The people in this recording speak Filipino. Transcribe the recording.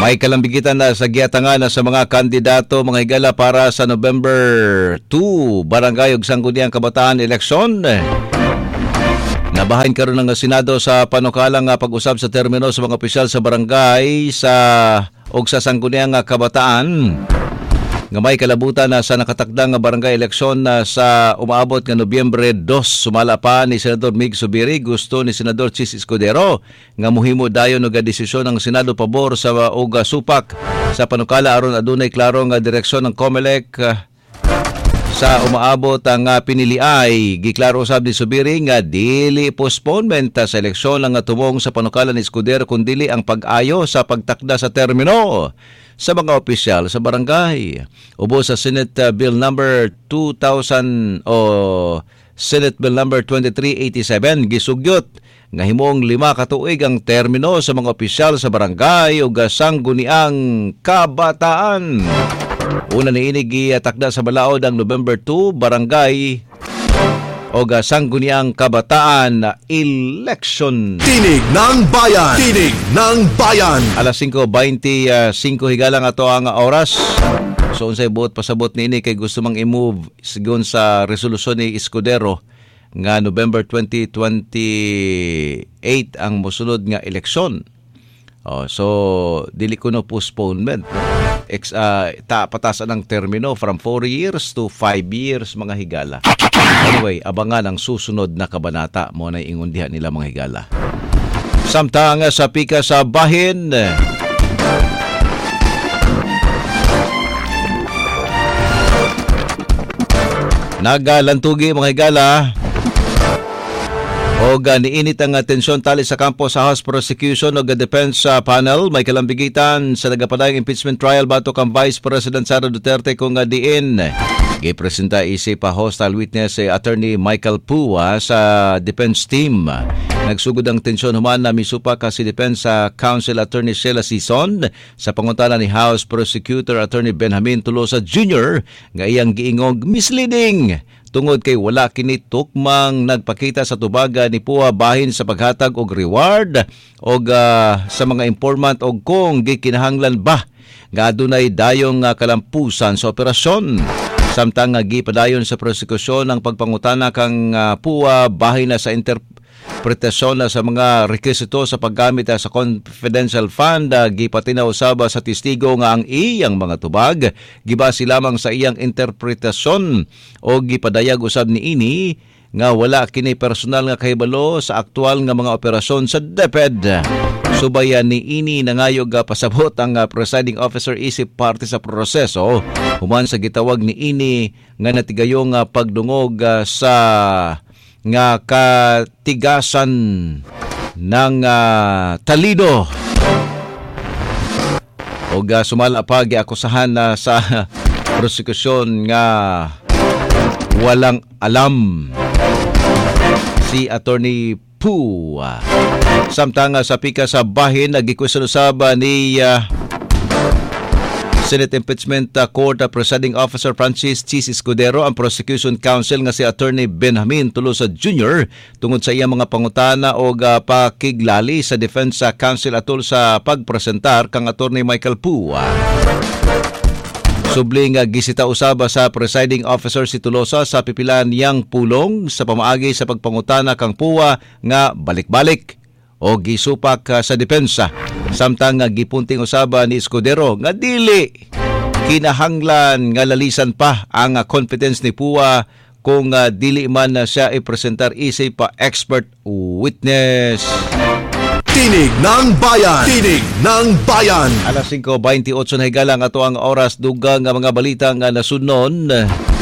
May kalambigitan na sa giatangan na sa mga kandidato mga higala para sa November 2 Barangay ug Sangguniang Kabataan eleksyon. Nabahin karon ng Senado sa panukalang pag-usab sa termino sa mga opisyal sa barangay ug sa Sangguniang Kabataan. Nga may kalabutan na sa nakatakdang barangay eleksyon sa umaabot nga Nobyembre 2. Sumala pa ni Senador Mig Zubiri, gusto ni Senador Chis Escudero nga muhimo dayon og desisyon ng Senado pabor sa supak sa panukala aron adunay klaro nga direksyon ng COMELEC sa umaabot ang piniliay. Giklaro usab ni Zubiri nga dili postponement sa eleksyon ang tumong sa panukala ni Escudero kundi ang pag-ayo sa pagtakda sa termino sa mga opisyal sa barangay. Ubo sa Senate Bill number 2000 o Senate Bill number 2387 gisugyot nga himong 5 ka tuig ang termino sa mga opisyal sa barangay ug Sangguniang Kabataan. Una niini gitakda sa balaod ang November 2 barangay o Sangguniang Kabataan election. Tinig ng Bayan! Tinig ng Bayan! Alas 5:25 higalang ato ang oras. So unsay buot pasabot niini kay gusto mang i-move sigon sa resolusyon ni Escudero nga November 2028 ang mosunod nga eleksyon. So dili kuno postponement. Patasan ang termino from 4 years to 5 years mga higala. Anyway, abangan ang susunod na kabanata mo na ingundihan nila mga higala. Samtang sa pika sa bahin, nagalantugi mga higala o niinit ang tensyon tali sa kampo sa House Prosecution o Defense Panel. May kalambigitan sa nagapadayang impeachment trial batok ang Vice President Sara Duterte kung diin gipresenta isip hostile witness Attorney Michael Pua sa defense team. Nagsugod ang tensyon human na misupa si Defense Counsel Attorney Sheila Sison sa pangutana ni House Prosecutor Attorney Benjamin Tolosa Jr. nga iyang giingog misleading tungod kay wala kini tukmang nagpakita sa tubaga ni Pua bahin sa paghatag og reward og sa mga informant og kung gikinahanglan ba nga adunay dayong kalampusan sa operasyon. Samtang gipadayon sa prosekusyon ang pagpangutana kang Pua bahin na sa interpretasyon sa mga rekwisito sa paggamit sa confidential fund. Gipatinaw usab sa testigo nga ang iyang mga tubag gibase lamang sa iyang interpretasyon o gipadayag usab ni ini nga wala kini personal nga kahibalo sa aktual nga mga operasyon sa DepEd. Subayan ni ini nangayog pasabot ang presiding officer isip parte sa proseso human sa gitawag ni ini nga natigayong pagdungog sa nga katigasan ng talido o sumala pa giakusahan sa prosekusyon nga walang alam si Attorney Pua. Samtang sa pika sa bahin nagikusan usab ni Senate Impeachment Court Presiding Officer Francis Chis Escudero ang Prosecution Counsel nga si Attorney Benjamin Tolosa Jr. tungod sa iyang mga pangutana o pakiglali sa Defense Counsel atol sa pagpresentar kang Attorney Michael Pua. Subling gisita usaba sa presiding officer si Tolosa sa pipilan niyang pulong sa pamaagi sa pagpangutana kang Pua nga balik-balik o gisupak sa depensa. Samtang gipunting usaba ni Escudero nga dili kinahanglan nga lalisan pa ang confidence ni Pua kung dili man siya ipresentar isip pa expert witness. Tinig ng Bayan! Tinig ng Bayan! Alas 5:28 na higalang ato ang oras dugang nga mga balita nga nasunon.